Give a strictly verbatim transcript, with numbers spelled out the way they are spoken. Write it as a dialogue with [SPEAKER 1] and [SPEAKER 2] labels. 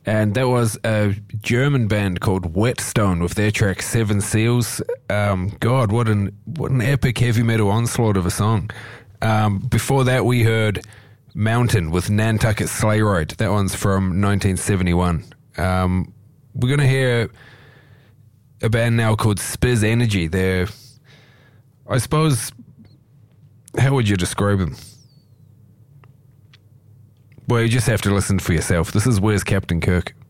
[SPEAKER 1] And that was a German band called Whetstone with their track Seven Seals. Um, God, what an what an epic heavy metal onslaught of a song. Um, before that, we heard Mountain with Nantucket Sleigh Ride. That one's from nineteen seventy-one. Um, we're going to hear a band now called Spiz Energy. They're, I suppose, how would you describe them? Well, you just have to listen for yourself. This is Where's Captain Kirk?